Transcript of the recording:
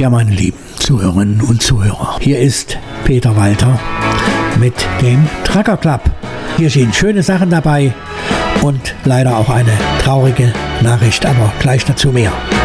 Ja, meine lieben Zuhörerinnen und Zuhörer, hier ist Peter Walter mit dem Trucker Club. Hier stehen schöne Sachen dabei und leider auch eine traurige Nachricht, aber gleich dazu mehr.